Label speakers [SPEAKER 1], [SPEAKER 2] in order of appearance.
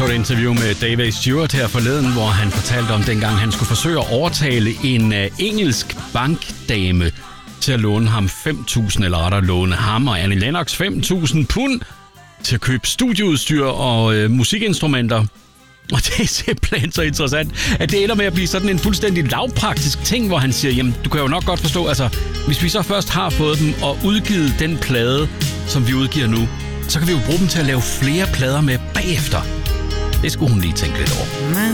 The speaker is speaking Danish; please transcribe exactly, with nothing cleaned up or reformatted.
[SPEAKER 1] så et interview med Dave Stewart her forleden, hvor han fortalte om dengang, han skulle forsøge at overtale en uh, engelsk bankdame til at låne ham fem tusind, eller rettere låne ham og Annie Lennox fem tusind pund til at købe studieudstyr og uh, musikinstrumenter. Og det er simpelthen så interessant, at det ender med at blive sådan en fuldstændig lavpraktisk ting, hvor han siger, jamen, du kan jo nok godt forstå, altså, hvis vi så først har fået dem og udgivet den plade, som vi udgiver nu, så kan vi jo bruge dem til at lave flere plader med bagefter. Det skulle hun lige tænke lidt over.